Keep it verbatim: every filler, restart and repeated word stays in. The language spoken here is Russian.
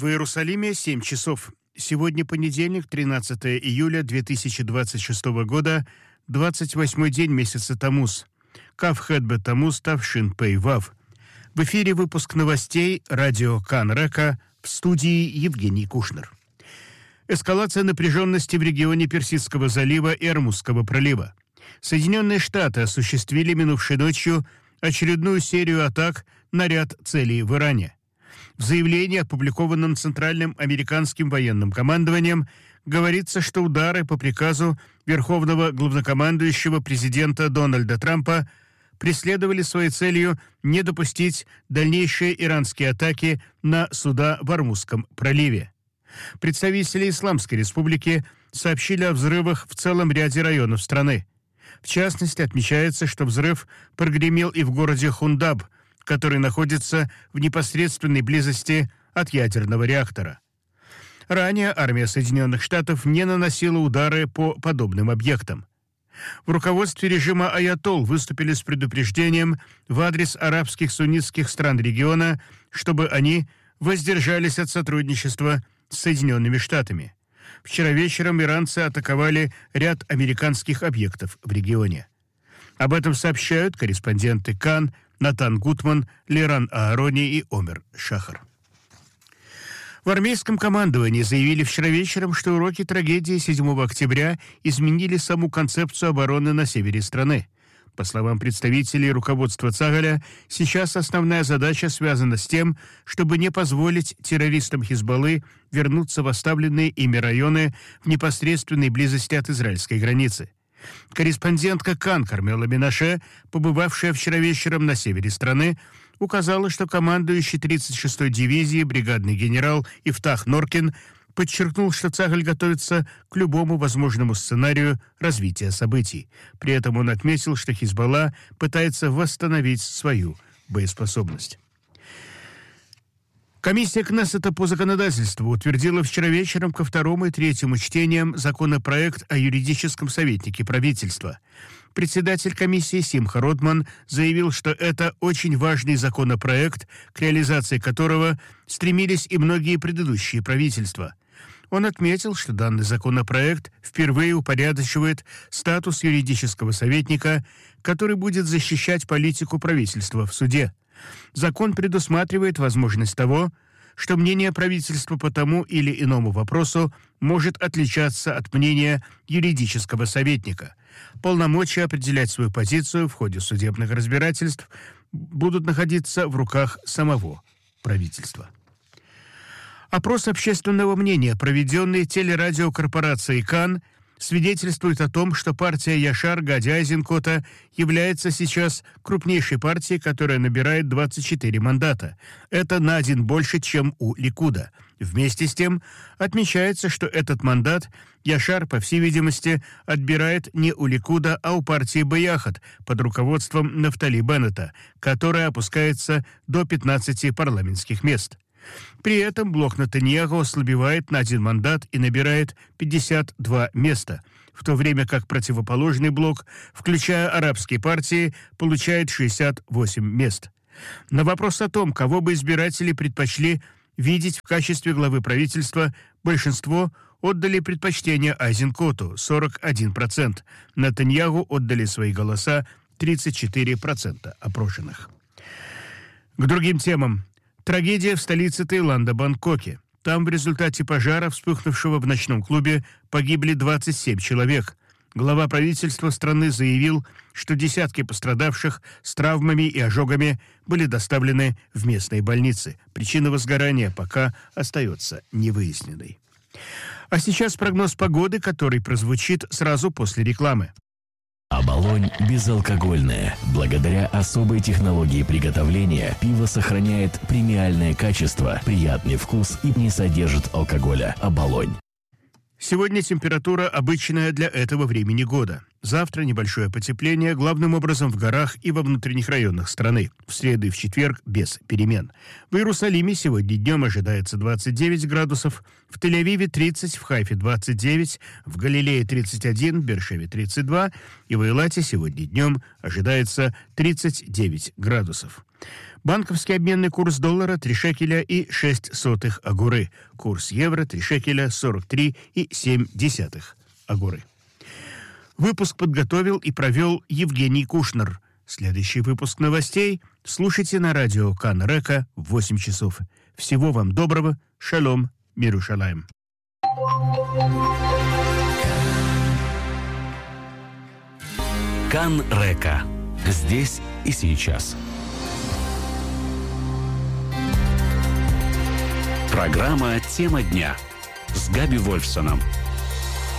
В Иерусалиме семь часов. Сегодня понедельник, тринадцатое июля две тысячи двадцать шестого года, двадцать восьмой день месяца Тамуз. Кав Хет Бет Тамуз Тавшин Пей Вав. В эфире выпуск новостей радио Кан Река, в студии Евгений Кушнер. Эскалация напряженности в регионе Персидского залива и Ормузского пролива. Соединенные Штаты осуществили минувшей ночью очередную серию атак на ряд целей в Иране. В заявлении, опубликованном Центральным американским военным командованием, говорится, что удары по приказу Верховного главнокомандующего президента Дональда Трампа преследовали своей целью не допустить дальнейшие иранские атаки на суда в Ормузском проливе. Представители Исламской Республики сообщили о взрывах в целом ряде районов страны. В частности, отмечается, что взрыв прогремел и в городе Хундаб, который находится в непосредственной близости от ядерного реактора. Ранее армия Соединенных Штатов не наносила удары по подобным объектам. В руководстве режима Аятолл выступили с предупреждением в адрес арабских суннитских стран региона, чтобы они воздержались от сотрудничества с Соединенными Штатами. Вчера вечером иранцы атаковали ряд американских объектов в регионе. Об этом сообщают корреспонденты Кан Натан Гутман, Леран Аарони и Омер Шахар. В армейском командовании заявили вчера вечером, что уроки трагедии седьмого октября изменили саму концепцию обороны на севере страны. По словам представителей руководства Цагаля, сейчас основная задача связана с тем, чтобы не позволить террористам Хизбаллы вернуться в оставленные ими районы в непосредственной близости от израильской границы. Корреспондентка Кан Кармела Минаше, побывавшая вчера вечером на севере страны, указала, что командующий тридцать шестой дивизии бригадный генерал Ифтах Норкин подчеркнул, что Цагаль готовится к любому возможному сценарию развития событий. При этом он отметил, что Хизбалла пытается восстановить свою боеспособность. Комиссия Кнессета по законодательству утвердила вчера вечером ко второму и третьему чтениям законопроект о юридическом советнике правительства. Председатель комиссии Симха Ротман заявил, что это очень важный законопроект, к реализации которого стремились и многие предыдущие правительства. Он отметил, что данный законопроект впервые упорядочивает статус юридического советника, который будет защищать политику правительства в суде. Закон предусматривает возможность того, что мнение правительства по тому или иному вопросу может отличаться от мнения юридического советника. Полномочия определять свою позицию в ходе судебных разбирательств будут находиться в руках самого правительства. Опрос общественного мнения, проведенный телерадиокорпорацией Кан, свидетельствует о том, что партия Яшар Гади Айзенкота является сейчас крупнейшей партией, которая набирает двадцать четыре мандата. Это на один больше, чем у Ликуда. Вместе с тем отмечается, что этот мандат Яшар, по всей видимости, отбирает не у Ликуда, а у партии Баяхат под руководством Нафтали Беннета, которая опускается до пятнадцати парламентских мест. При этом блок Нетаньяху ослабевает на один мандат и набирает пятьдесят два места, в то время как противоположный блок, включая арабские партии, получает шестьдесят восемь мест. На вопрос о том, кого бы избиратели предпочли видеть в качестве главы правительства, большинство отдали предпочтение Айзенкоту – сорок один процент. Нетаньяху отдали свои голоса тридцать четыре процента опрошенных. К другим темам. Трагедия в столице Таиланда, Бангкоке. Там в результате пожара, вспыхнувшего в ночном клубе, погибли двадцать семь человек. Глава правительства страны заявил, что десятки пострадавших с травмами и ожогами были доставлены в местные больницы. Причина возгорания пока остается невыясненной. А сейчас прогноз погоды, который прозвучит сразу после рекламы. Оболонь безалкогольное. Благодаря особой технологии приготовления пиво сохраняет премиальное качество, приятный вкус и не содержит алкоголя. Оболонь. Сегодня температура обычная для этого времени года. Завтра небольшое потепление, главным образом в горах и во внутренних районах страны. В среду и в четверг без перемен. В Иерусалиме сегодня днем ожидается двадцать девять градусов, в Тель-Авиве тридцать, в Хайфе двадцать девять, в Галилее тридцать один, в Бершеве тридцать два и в Эйлате сегодня днем ожидается тридцать девять градусов. Банковский обменный курс доллара три шекеля и шесть сотых агуры. Курс евро три шекеля сорок три и семь десятых агуры. Выпуск подготовил и провел Евгений Кушнер. Следующий выпуск новостей слушайте на радио Кан Река в восемь часов. Всего вам доброго. Шалом. Мирушалаем. Кан Река. Здесь и сейчас. Программа «Тема дня» с Габи Вольфсоном.